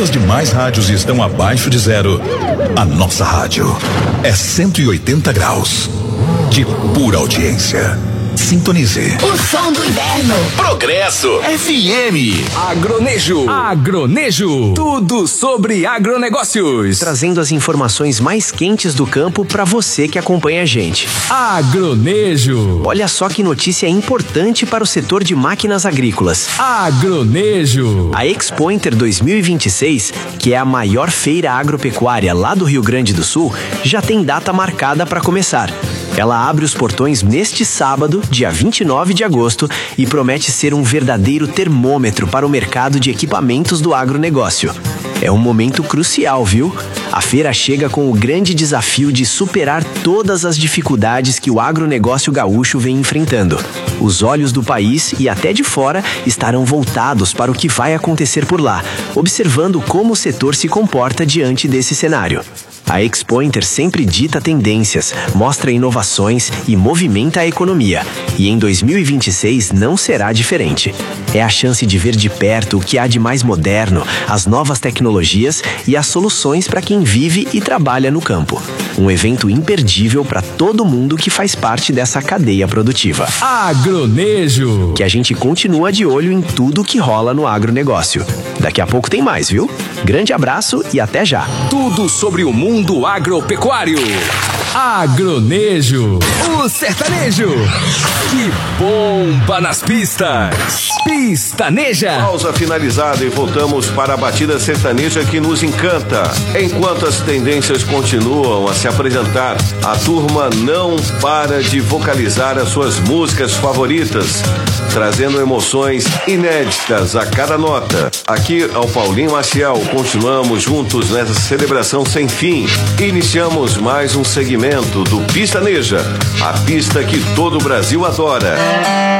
as demais rádios estão abaixo de zero, a nossa rádio é 180 graus de pura audiência. Sintonize. O som do inverno. Progresso FM. Agronejo. Agronejo. Tudo sobre agronegócios. Trazendo as informações mais quentes do campo para você que acompanha a gente. Agronejo. Olha só que notícia importante para o setor de máquinas agrícolas. Agronejo. A Expo Inter 2026, que é a maior feira agropecuária lá do Rio Grande do Sul, já tem data marcada para começar. Ela abre os portões neste sábado, dia 29 de agosto, e promete ser um verdadeiro termômetro para o mercado de equipamentos do agronegócio. É um momento crucial, viu? A feira chega com o grande desafio de superar todas as dificuldades que o agronegócio gaúcho vem enfrentando. Os olhos do país e até de fora estarão voltados para o que vai acontecer por lá, observando como o setor se comporta diante desse cenário. A Expo Inter sempre dita tendências, mostra inovações e movimenta a economia. E em 2026 não será diferente. É a chance de ver de perto o que há de mais moderno, as novas tecnologias e as soluções para quem vive e trabalha no campo. Um evento imperdível para todo mundo que faz parte dessa cadeia produtiva. Agronejo. Que a gente continua de olho em tudo que rola no agronegócio. Daqui a pouco tem mais, viu? Grande abraço e até já. Tudo sobre o mundo agropecuário. Agronejo. O sertanejo. Que bomba nas pistas. Pistaneja. Pausa finalizada e voltamos para a batida sertaneja que nos encanta. Enquanto as tendências continuam a se apresentar, a turma não para de vocalizar as suas músicas favoritas, trazendo emoções inéditas a cada nota. Aqui ao Paulinho Maciel, continuamos juntos nessa celebração sem fim. Iniciamos mais um segmento do Pistaneja, a pista que todo o Brasil adora.